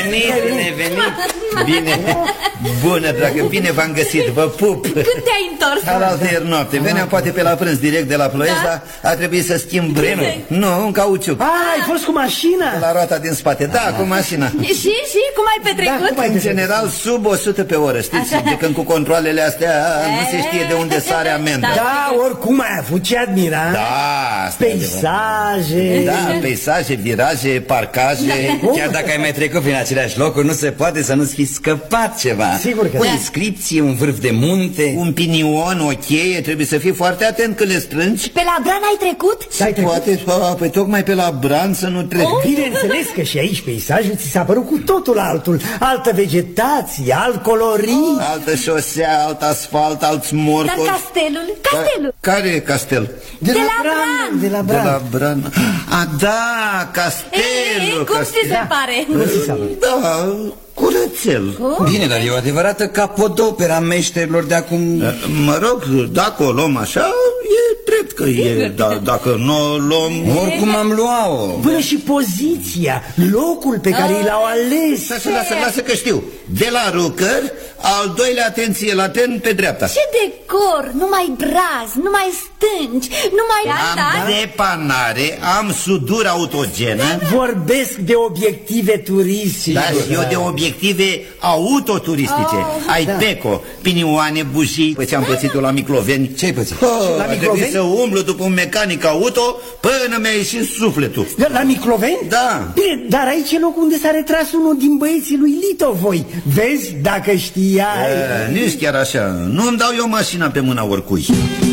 venit. Bine. Bună, dragă, bine v-am găsit, vă pup. Când te-ai întors? Alaltă ieri noapte. Veneam poate pe la prânz direct de la Ploiești, dar a trebuit să schimb trenul. Nu, un cauciuc. Ai fost cu mașina? La roata din spate, da, cu mașina. Și cum ai petrecut? În general sub 100 pe oră, știți? De când cu controalele astea nu se știe de unde sare amenda. Da, oricum ai avut ce admira. Da, peisaje. Da, peisaje, viraje, parcaje. Chiar dacă ai mai trecut prin aceleași locuri, nu se poate să nu-ți fi scăpat ceva. Sigur că o inscripție, un vârf de munte, un pinion, o cheie. Trebuie să fii foarte atent când le strângi. Pe la Bran ai trecut? Poate, păi tocmai pe la Bran să nu treci. Bineînțeles că și aici peisajul ți s-a părut cu totul altul. Altă vegetație, alt colorit. Altă șosea, alt asfalt, alți morcori. Dar castelul? Care e castel? De la Bran. A, da, castelul. Cum ți se pare? Da, curățel. Bine, dar e o adevărată capodopera meșterilor de acum. Mă rog, dacă o luăm așa, e drept că e. Dacă nu o luăm, oricum am luat-o. Până și poziția, locul pe care l-au ales. Lasă că știu. De la Rucăr, al doilea, atenție, la ten, pe dreapta. Ce decor, numai braz, numai stânci, numai am depanare, am sudură autogenă. Vorbesc de obiective turistice. Da, și eu de obiective autoturistice. Ai Peco, pinioane, bujii. Păi ți-am pățit-o la Micloveni. Ce-ai pățit? La Micloveni? Să umblu după un mecanic auto până mi-a ieșit sufletul. La Micloveni? Da. Bine, dar aici e locul unde s-a retras unul din băieții lui Lito voi. Vezi, dacă știai. Nici chiar așa. Nu-mi dau eu mașina pe mâna oricui.